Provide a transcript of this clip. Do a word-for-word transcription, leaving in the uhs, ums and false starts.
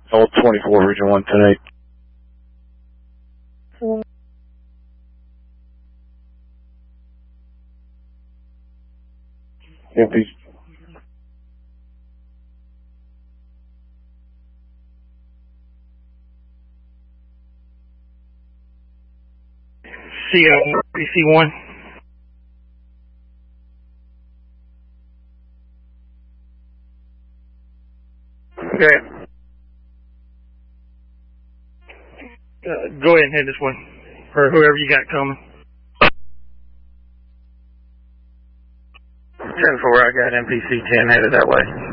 Old twenty-four, Region one ten eight. M P C. C O P C one. Okay. Uh, go ahead and hit this one, or whoever you got coming. ten four, I got M P C ten headed that way.